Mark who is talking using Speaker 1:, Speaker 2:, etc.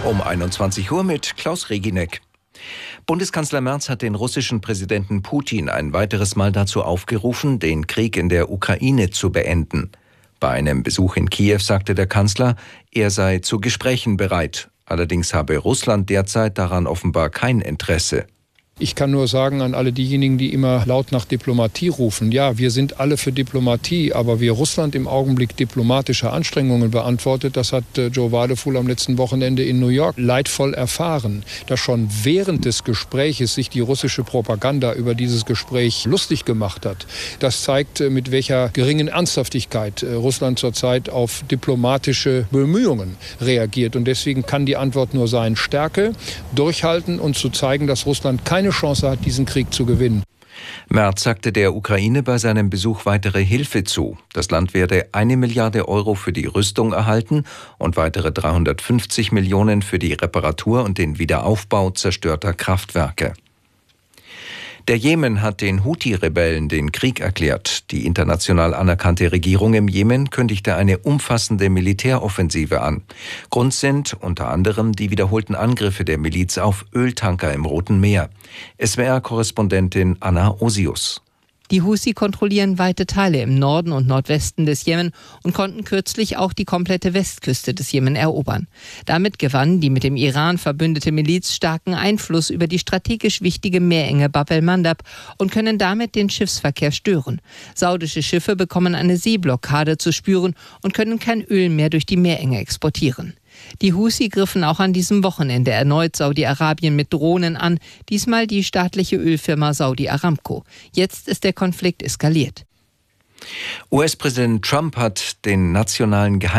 Speaker 1: Um 21 Uhr mit Klaus Reginek. Bundeskanzler Merz hat den russischen Präsidenten Putin ein weiteres Mal dazu aufgerufen, den Krieg in der Ukraine zu beenden. Bei einem Besuch in Kiew sagte der Kanzler, er sei zu Gesprächen bereit. Allerdings habe Russland derzeit daran offenbar kein Interesse.
Speaker 2: Ich kann nur sagen an alle diejenigen, die immer laut nach Diplomatie rufen, ja, wir sind alle für Diplomatie, aber wie Russland im Augenblick diplomatische Anstrengungen beantwortet, das hat Joe Wadefuhl am letzten Wochenende in New York leidvoll erfahren, dass schon während des Gespräches sich die russische Propaganda über dieses Gespräch lustig gemacht hat. Das zeigt, mit welcher geringen Ernsthaftigkeit Russland zurzeit auf diplomatische Bemühungen reagiert. Und deswegen kann die Antwort nur sein, Stärke, durchhalten und zu zeigen, dass Russland keine Chance hat, diesen Krieg zu gewinnen.
Speaker 1: Merz sagte der Ukraine bei seinem Besuch weitere Hilfe zu. Das Land werde 1 Milliarde Euro für die Rüstung erhalten und weitere 350 Millionen für die Reparatur und den Wiederaufbau zerstörter Kraftwerke. Der Jemen hat den Houthi-Rebellen den Krieg erklärt. Die international anerkannte Regierung im Jemen kündigte eine umfassende Militäroffensive an. Grund sind unter anderem die wiederholten Angriffe der Miliz auf Öltanker im Roten Meer. SWR-Korrespondentin Anna Osius.
Speaker 3: Die Houthi kontrollieren weite Teile im Norden und Nordwesten des Jemen und konnten kürzlich auch die komplette Westküste des Jemen erobern. Damit gewann die mit dem Iran verbündete Miliz starken Einfluss über die strategisch wichtige Meerenge Bab el-Mandab und können damit den Schiffsverkehr stören. Saudische Schiffe bekommen eine Seeblockade zu spüren und können kein Öl mehr durch die Meerenge exportieren. Die Houthi griffen auch an diesem Wochenende erneut Saudi-Arabien mit Drohnen an, diesmal die staatliche Ölfirma Saudi Aramco. Jetzt ist der Konflikt eskaliert.
Speaker 1: US-Präsident Trump hat den nationalen